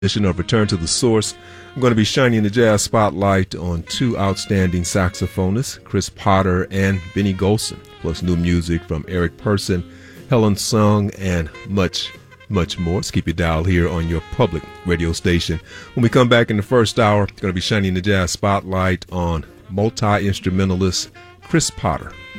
edition of Return to the Source. I'm going to be shining the jazz spotlight on two outstanding saxophonists, Chris Potter and Benny Golson, plus new music from Eric Persson, Helen Sung, and much more. Let's keep it dialed here on your public radio station. When we come back in the first hour, going to be shining the jazz spotlight on multi-instrumentalist Chris Potter.